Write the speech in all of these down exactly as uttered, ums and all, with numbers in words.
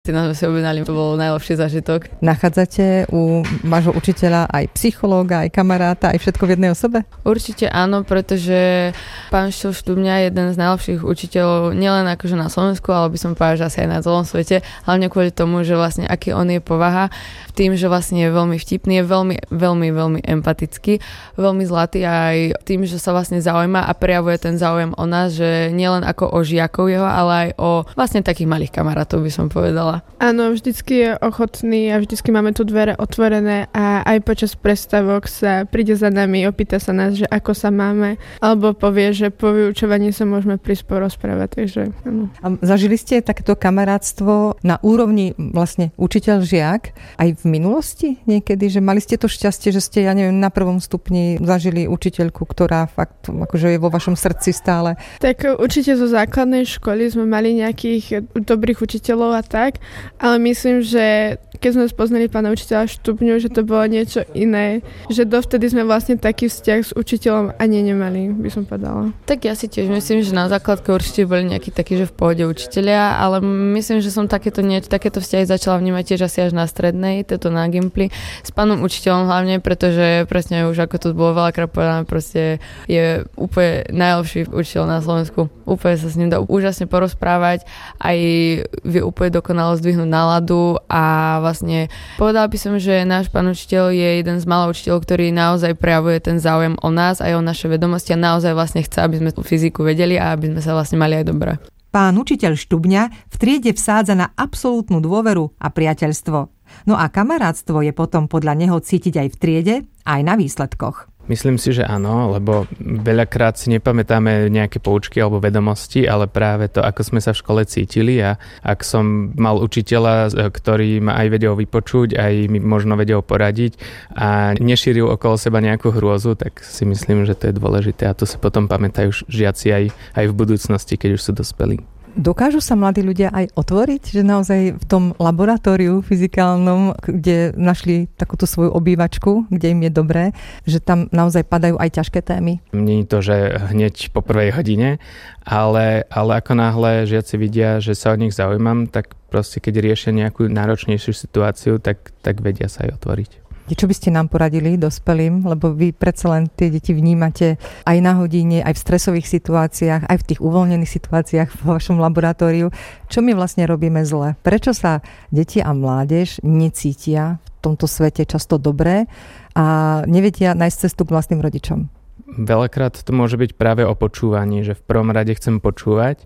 Nám si objednali, to bol najlepší zážitok. Nachádzate u vášho učiteľa aj psychológa, aj kamaráta, aj všetko v jednej osobe? Určite áno, pretože pán Štýl Štubňa je jeden z najlepších učiteľov nielen akože na Slovensku, ale by som povedala, že asi aj na celom svete, hlavne kvôli tomu, že vlastne aký on je povaha, tým, že vlastne je veľmi vtipný, je veľmi, veľmi, veľmi empatický, veľmi zlatý aj tým, že sa vlastne zaujíma a prejavuje ten záujem o nás, že nielen ako o žiakov jeho, ale aj o vlastne takých malých kamarátov, by som povedala. Áno, vždycky je ochotný a vždycky máme tu dvere otvorené a aj počas prestávok sa príde za nami, opýta sa nás, že ako sa máme, alebo povie, že po vyučovaní sa môžeme prísť porozprávať, takže áno. A zažili ste takéto kamarátstvo na úrovni vlastne učiteľ-žiak aj v minulosti niekedy, že mali ste to šťastie, že ste, ja neviem, na prvom stupni zažili učiteľku, ktorá fakt akože je vo vašom srdci stále? Tak určite zo základnej školy sme mali nejakých dobrých učiteľov a tak, ale myslím, že keď sme spoznali pána učiteľa Štubňu, že to bolo niečo iné, že dovtedy sme vlastne taký vzťah s učiteľom ani nemali, by som povedala. Tak ja si tiež myslím, že na základke určite boli nejakí takí, že v pohode učitelia, ale myslím, že som takéto, nie, takéto vzťahy začala vnímať tiež asi až na strednej, toto na Gimply, s pánom učiteľom hlavne, pretože presne už ako to bolo veľakrát povedané, proste je úplne najlepší učiteľ na Slovensku. Úplne sa s ním dá úžasne porozprávať, aj vie úplne dokonalo zdvihnúť náladu a vlastne povedal by som, že náš pán učiteľ je jeden z mála učiteľov, ktorý naozaj prejavuje ten záujem o nás aj o naše vedomosti a naozaj vlastne chce, aby sme tú fyziku vedeli a aby sme sa vlastne mali aj dobre. Pán učiteľ Štubňa v triede vsádza na absolútnu dôveru a priateľstvo. No a kamarátstvo je potom podľa neho cítiť aj v triede, aj na výsledkoch. Myslím si, že áno, lebo veľakrát si nepamätáme nejaké poučky alebo vedomosti, ale práve to, ako sme sa v škole cítili a ak som mal učiteľa, ktorý ma aj vedel vypočuť, aj mi možno vedel poradiť a nešíril okolo seba nejakú hrôzu, tak si myslím, že to je dôležité a to si potom pamätajú žiaci aj, aj v budúcnosti, keď už sú dospelí. Dokážu sa mladí ľudia aj otvoriť, že naozaj v tom laboratóriu fyzikálnom, kde našli takúto svoju obývačku, kde im je dobré, že tam naozaj padajú aj ťažké témy? Nie je to, že hneď po prvej hodine, ale, ale ako náhle žiaci vidia, že sa o nich zaujímam, tak proste keď riešia nejakú náročnejšiu situáciu, tak, tak vedia sa aj otvoriť. Čo by ste nám poradili dospelým, lebo vy predsa len tie deti vnímate aj na hodine, aj v stresových situáciách, aj v tých uvoľnených situáciách vo vašom laboratóriu. Čo my vlastne robíme zle? Prečo sa deti a mládež necítia v tomto svete často dobre a nevedia nájsť cestu k vlastným rodičom? Veľakrát to môže byť práve o počúvaní, že v prvom rade chcem počúvať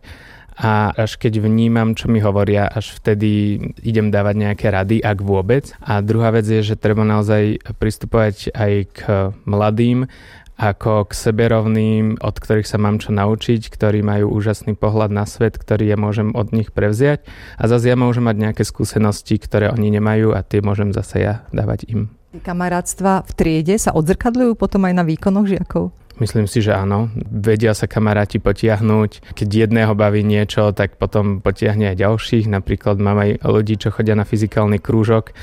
a až keď vnímam, čo mi hovoria, až vtedy idem dávať nejaké rady, ak vôbec. A druhá vec je, že treba naozaj pristupovať aj k mladým ako k seberovným, od ktorých sa mám čo naučiť, ktorí majú úžasný pohľad na svet, ktorý ja môžem od nich prevziať a zase ja môžem mať nejaké skúsenosti, ktoré oni nemajú a tie môžem zase ja dávať im. Kamarátstva v triede sa odzrkadľujú potom aj na výkonoch žiakov? Myslím si, že áno. Vedia sa kamaráti potiahnuť. Keď jedného baví niečo, tak potom potiahne aj ďalších. Napríklad mám aj ľudí, čo chodia na fyzikálny krúžok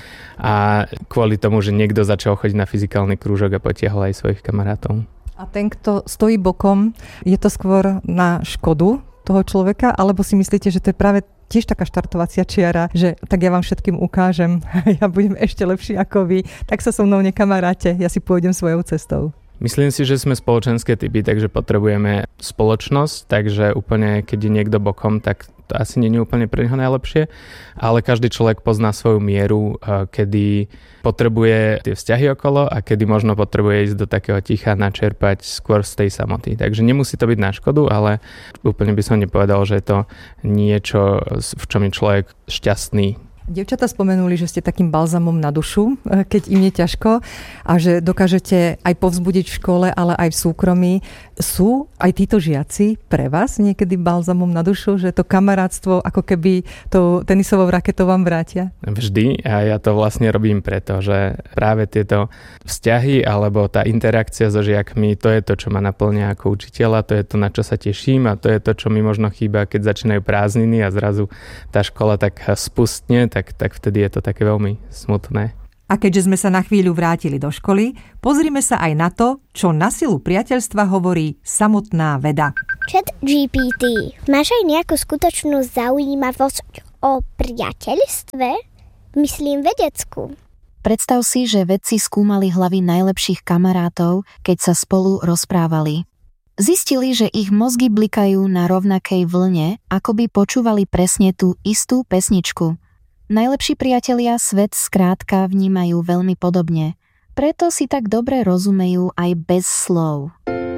a kvôli tomu, že niekto začal chodiť na fyzikálny krúžok a potiahol aj svojich kamarátov. A ten, kto stojí bokom, je to skôr na škodu toho človeka, alebo si myslíte, že to je práve tiež taká štartovacia čiara, že tak ja vám všetkým ukážem, ja budem ešte lepší ako vy, tak sa so mnou nekamaráte, ja si pôjdem svojou cestou. Myslím si, že sme spoločenské typy, takže potrebujeme spoločnosť, takže úplne keď je niekto bokom, tak to asi nie je úplne pre neho najlepšie, ale každý človek pozná svoju mieru, kedy potrebuje tie vzťahy okolo a kedy možno potrebuje ísť do takého ticha načerpať skôr z tej samoty. Takže nemusí to byť na škodu, ale úplne by som nepovedal, že je to niečo, v čom je človek šťastný. Dievčatá spomenuli, že ste takým balzamom na dušu, keď im je ťažko a že dokážete aj povzbudiť v škole, ale aj v súkromí. Sú aj títo žiaci pre vás niekedy balzamom na dušu, že to kamarátstvo ako keby tou tenisovou raketou vám vrátia? Vždy a ja to vlastne robím preto, že práve tieto vzťahy alebo tá interakcia so žiakmi, to je to, čo ma naplňa ako učiteľa, to je to, na čo sa teším a to je to, čo mi možno chýba, keď začínajú prázdniny a zrazu tá škola tak spustne, tak, tak vtedy je to také veľmi smutné. A keďže sme sa na chvíľu vrátili do školy, pozrime sa aj na to, čo na silu priateľstva hovorí samotná veda. Chat G P T. Máš aj nejakú skutočnú zaujímavosť o priateľstve, myslím vedeckú. Predstav si, že vedci skúmali hlavy najlepších kamarátov, keď sa spolu rozprávali. Zistili, že ich mozgy blikajú na rovnakej vlne, ako by počúvali presne tú istú pesničku. Najlepší priatelia svet skrátka vnímajú veľmi podobne, preto si tak dobre rozumejú aj bez slov.